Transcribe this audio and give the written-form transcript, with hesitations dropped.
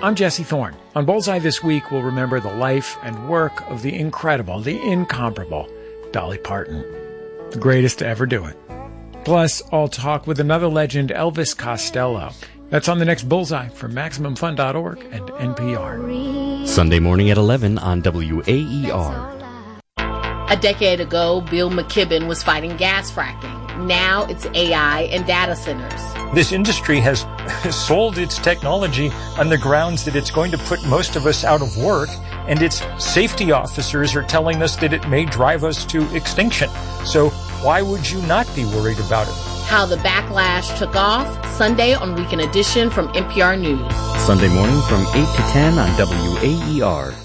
I'm Jesse Thorne. On Bullseye this week, we'll remember the life and work of the incredible, the incomparable Dolly Parton, the greatest to ever do it. Plus, I'll talk with another legend, Elvis Costello. That's on the next Bullseye from MaximumFun.org and NPR. Sunday morning at 11 on WAER. A decade ago, Bill McKibben was fighting gas fracking. Now it's AI and data centers. This industry has sold its technology on the grounds that it's going to put most of us out of work, and its safety officers are telling us that it may drive us to extinction. So why would you not be worried about it? How the backlash took off, Sunday on Weekend Edition from NPR News. Sunday morning from 8 to 10 on WAER.